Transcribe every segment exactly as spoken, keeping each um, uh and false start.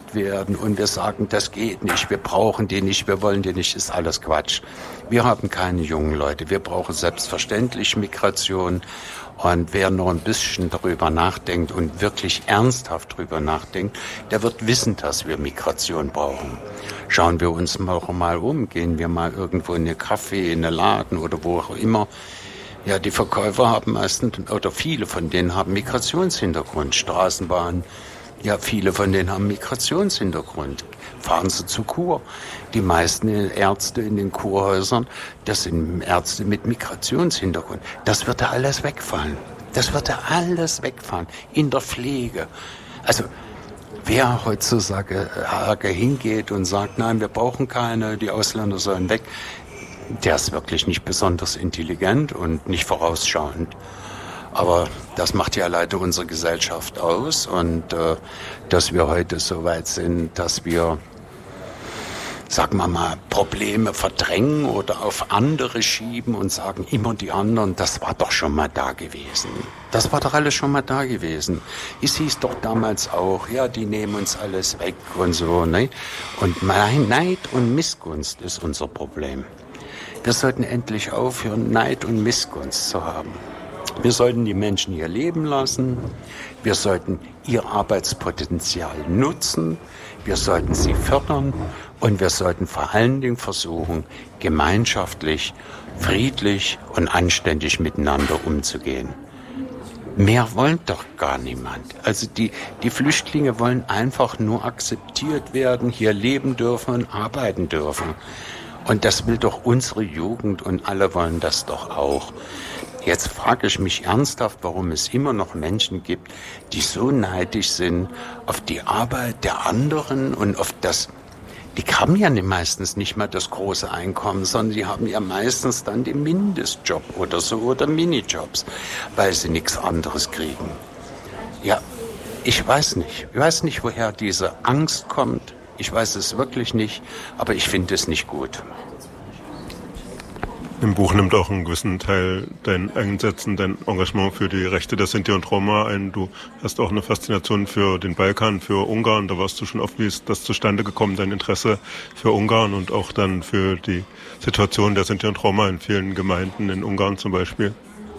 geschützt werden und wir sagen, das geht nicht, wir brauchen die nicht, wir wollen die nicht, ist alles Quatsch. Wir haben keine jungen Leute, wir brauchen selbstverständlich Migration. Und wer noch ein bisschen darüber nachdenkt und wirklich ernsthaft darüber nachdenkt, der wird wissen, dass wir Migration brauchen. Schauen wir uns mal, mal um, gehen wir mal irgendwo in eine Café, in einen Laden oder wo auch immer. Ja, die Verkäufer haben meistens, oder viele von denen haben Migrationshintergrund. Straßenbahn, ja, viele von denen haben Migrationshintergrund. Fahren sie zur Kur. Die meisten Ärzte in den Kurhäusern, das sind Ärzte mit Migrationshintergrund. Das wird da alles wegfallen. Das wird da alles wegfallen. In der Pflege. Also, wer heutzutage hingeht und sagt, nein, wir brauchen keine, die Ausländer sollen weg, der ist wirklich nicht besonders intelligent und nicht vorausschauend. Aber das macht ja leider unsere Gesellschaft aus und äh, dass wir heute so weit sind, dass wir, sagen wir mal, Probleme verdrängen oder auf andere schieben und sagen, immer die anderen, das war doch schon mal da gewesen. Das war doch alles schon mal da gewesen. Es hieß doch damals auch, ja, die nehmen uns alles weg und so, ne? Und Neid und Missgunst ist unser Problem. Wir sollten endlich aufhören, Neid und Missgunst zu haben. Wir sollten die Menschen hier leben lassen. Wir sollten ihr Arbeitspotenzial nutzen. Wir sollten sie fördern. Und wir sollten vor allen Dingen versuchen, gemeinschaftlich, friedlich und anständig miteinander umzugehen. Mehr wollen doch gar niemand. Also die, die Flüchtlinge wollen einfach nur akzeptiert werden, hier leben dürfen und arbeiten dürfen. Und das will doch unsere Jugend und alle wollen das doch auch. Jetzt frage ich mich ernsthaft, warum es immer noch Menschen gibt, die so neidisch sind auf die Arbeit der anderen und auf das. Die haben ja meistens nicht mal das große Einkommen, sondern die haben ja meistens dann den Mindestjob oder so oder Minijobs, weil sie nichts anderes kriegen. Ja, ich weiß nicht. Ich weiß nicht, woher diese Angst kommt. Ich weiß es wirklich nicht, aber ich finde es nicht gut. Im Buch nimmt auch einen gewissen Teil dein Einsetzen, dein Engagement für die Rechte der Sinti und Roma ein. Du hast auch eine Faszination für den Balkan, für Ungarn. Da warst du schon oft, wie ist das zustande gekommen, dein Interesse für Ungarn und auch dann für die Situation der Sinti und Roma in vielen Gemeinden in Ungarn zum Beispiel?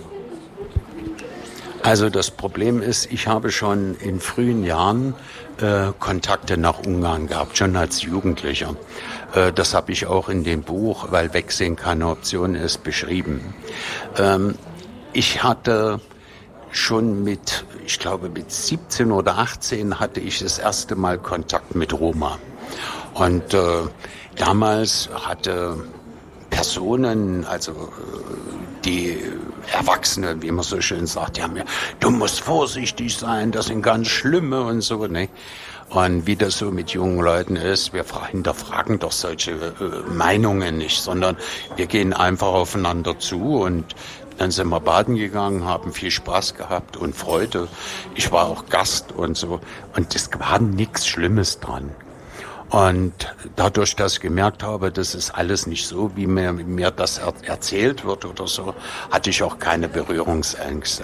Also das Problem ist, ich habe schon in frühen Jahren äh, Kontakte nach Ungarn gehabt, schon als Jugendlicher. Äh, das habe ich auch in dem Buch, weil Wegsehen keine Option ist, beschrieben. Ähm, ich hatte schon mit, ich glaube mit siebzehn oder achtzehn hatte ich das erste Mal Kontakt mit Roma. Und äh, damals hatte Personen, also die Erwachsene, wie man so schön sagt, die haben ja, du musst vorsichtig sein, das sind ganz schlimme und so, ne? Und wie das so mit jungen Leuten ist, wir hinterfragen doch solche äh, Meinungen nicht, sondern wir gehen einfach aufeinander zu und dann sind wir baden gegangen, haben viel Spaß gehabt und Freude. Ich war auch Gast und so und es war nichts Schlimmes dran. Und dadurch, dass ich gemerkt habe, das ist alles nicht so, wie mir, mir das er, erzählt wird oder so, hatte ich auch keine Berührungsängste.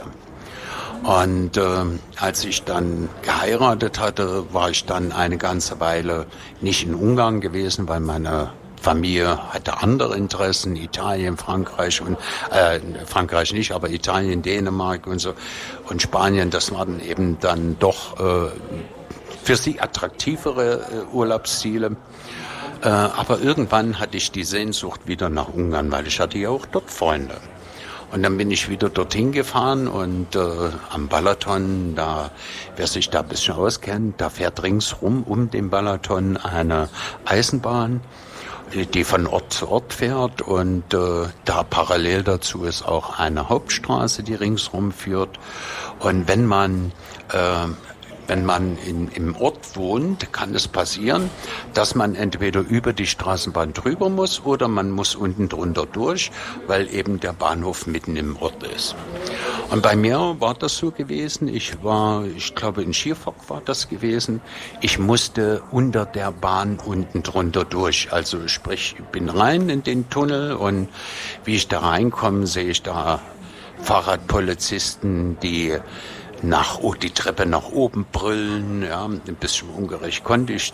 Und äh, als ich dann geheiratet hatte, war ich dann eine ganze Weile nicht in Ungarn gewesen, weil meine Familie hatte andere Interessen, Italien, Frankreich und äh, Frankreich nicht, aber Italien, Dänemark und so und Spanien, das waren eben dann doch äh, für sie attraktivere äh, Urlaubsziele. Äh, aber irgendwann hatte ich die Sehnsucht wieder nach Ungarn, weil ich hatte ja auch dort Freunde. Und dann bin ich wieder dorthin gefahren und äh, am Balaton, da, wer sich da ein bisschen auskennt, da fährt ringsrum um den Balaton eine Eisenbahn, die von Ort zu Ort fährt und äh, da parallel dazu ist auch eine Hauptstraße, die ringsrum führt. Und wenn man äh, Wenn man in, im Ort wohnt, kann es passieren, dass man entweder über die Straßenbahn drüber muss oder man muss unten drunter durch, weil eben der Bahnhof mitten im Ort ist. Und bei mir war das so gewesen. Ich war, ich glaube in Schierfock war das gewesen. Ich musste unter der Bahn unten drunter durch. Also sprich, ich bin rein in den Tunnel und wie ich da reinkomme, sehe ich da Fahrradpolizisten, die nach oh, die Treppe nach oben brüllen, ja, ein bisschen ungerecht konnte ich